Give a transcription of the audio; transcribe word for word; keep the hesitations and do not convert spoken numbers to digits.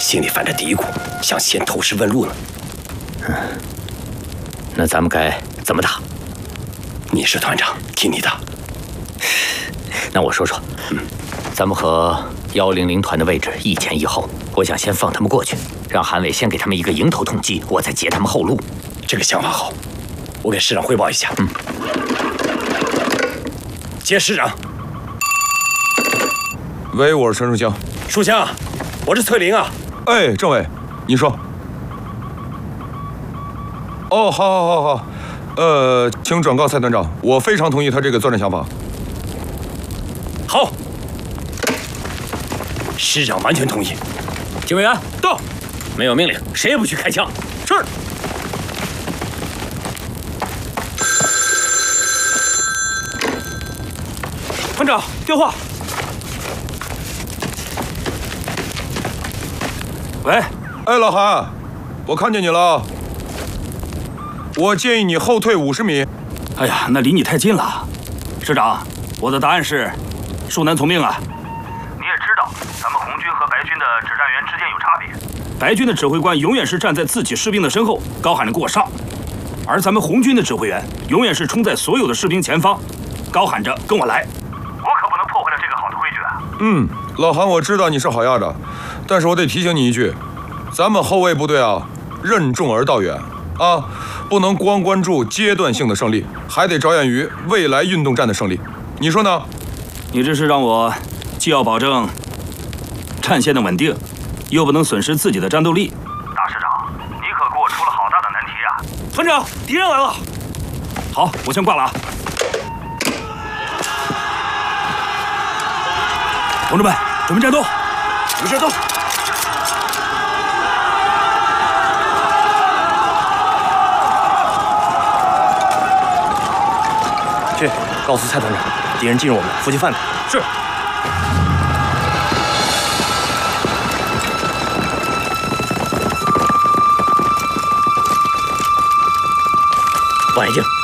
心里泛着嘀咕，想先投石问路呢。 嗯，那咱们该怎么打？ 你是团长，听你的。 那我说说，嗯，咱们和幺零零团的位置一前一后，我想先放他们过去，让韩伟先给他们一个迎头痛击，我再截他们后路。 这个想法好，我给师长汇报一下。嗯。接师长。 喂，我是陈书香。 书香，我是翠玲啊。 哎，政委，你说。哦，好，好，好，好。呃，请转告蔡团长，我非常同意他这个作战想法。 好，师长完全同意。 警卫员到， 没有命令，谁也不许开枪。 是。团长，电话。 喂，哎，老韩，我看见你了。我建议你后退五十米。 哎呀，那离你太近了。师长，我的答案是恕难从命啊。 你也知道，咱们红军和白军的指战员之间有差别。 白军的指挥官永远是站在自己士兵的身后，高喊着给我上；而咱们红军的指挥员永远是冲在所有的士兵前方，高喊着跟我来。 我可不能破坏了这个好的规矩啊。 嗯，老韩，我知道你是好样的，但是我得提醒你一句，咱们后卫部队啊，任重而道远啊，不能光关注阶段性的胜利，还得着眼于未来运动战的胜利。你说呢？ 你这是让我既要保证战线的稳定，又不能损失自己的战斗力。 大师长，你可给我出了好大的难题啊！ 团长，敌人来了。好，我先挂了啊。同志们，准备战斗！ 有事动。 去告诉蔡团长，敌人进入我们伏击范围。 是。 望远镜。